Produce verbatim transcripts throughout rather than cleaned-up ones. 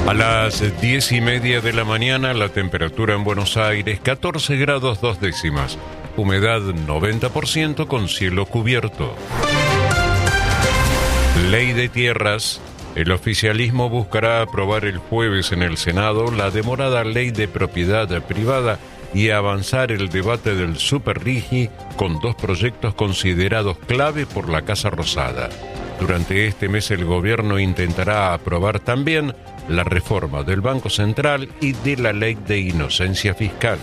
A las diez y media de la mañana, la temperatura en Buenos Aires, catorce grados dos décimas. Humedad noventa por ciento con cielo cubierto. Ley de tierras. El oficialismo buscará aprobar el jueves en el Senado la demorada ley de propiedad privada y avanzar el debate del Superrigi con dos proyectos considerados clave por la Casa Rosada. Durante este mes el gobierno intentará aprobar también la reforma del Banco Central y de la ley de inocencia fiscal.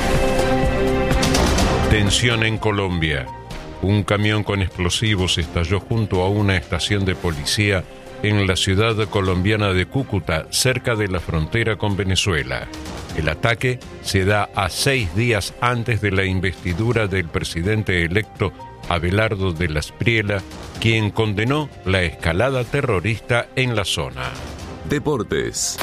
Tensión en Colombia. Un camión con explosivos estalló junto a una estación de policía en la ciudad colombiana de Cúcuta, cerca de la frontera con Venezuela. El ataque se da a seis días antes de la investidura del presidente electo Abelardo de la Espriella, quien condenó la escalada terrorista en la zona. Deportes.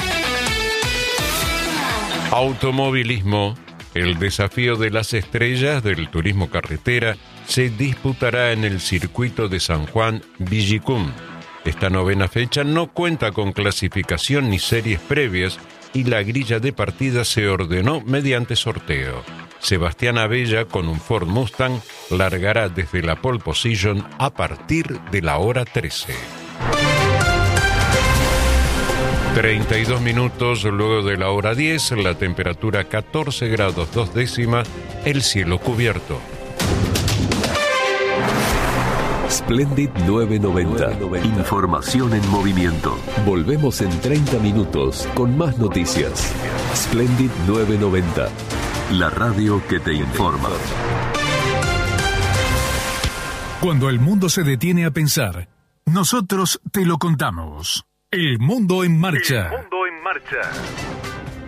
Automovilismo. El desafío de las estrellas del turismo carretera se disputará en el circuito de San Juan Villicum. Esta novena fecha no cuenta con clasificación ni series previas y la grilla de partida se ordenó mediante sorteo. Sebastián Abella, con un Ford Mustang, largará desde la pole position a partir de la hora trece. treinta y dos minutos luego de la hora diez, la temperatura catorce grados dos décimas, el cielo cubierto. Splendid novecientos noventa. Información en movimiento. Volvemos en treinta minutos con más noticias. Splendid novecientos noventa. La radio que te informa. Cuando el mundo se detiene a pensar, nosotros te lo contamos. El mundo en marcha. El mundo en marcha.